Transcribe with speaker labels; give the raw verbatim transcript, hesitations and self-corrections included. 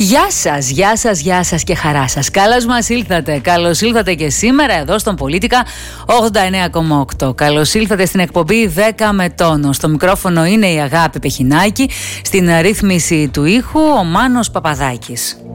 Speaker 1: Γεια σας, γεια σας, γεια σας και χαρά σας. Καλώς μας ήλθατε. Καλώς ήλθατε και σήμερα εδώ στον Πολίτικα ογδόντα εννέα κόμμα οκτώ. Καλώς ήλθατε στην εκπομπή δέκα με τόνο. Στο μικρόφωνο είναι η Αγάπη Πεχινάκη. Στην ρύθμιση του ήχου ο Μάνος Παπαδάκης.